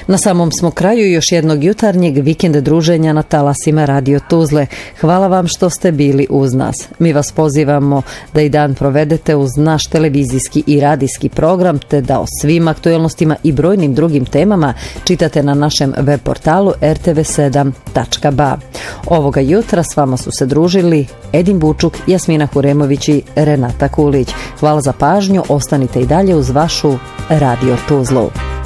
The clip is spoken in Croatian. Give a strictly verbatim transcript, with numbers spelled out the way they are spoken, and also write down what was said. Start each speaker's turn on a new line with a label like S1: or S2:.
S1: Na samom smo kraju još jednog jutarnjeg vikend druženja na talasima Radio Tuzle. Hvala vam što ste bili uz nas. Mi vas pozivamo da i dan provedete uz naš televizijski i radijski program, te da o svim aktuelnostima i brojnim drugim temama čitate na našem web portalu er te ve sedam tačka ba. Ovoga jutra s vama su se družili Edin Bučuk, Jasmina Huremović i Renata Kulić. Hvala za pažnju, ostanite i dalje uz vašu Radio Tuzlu.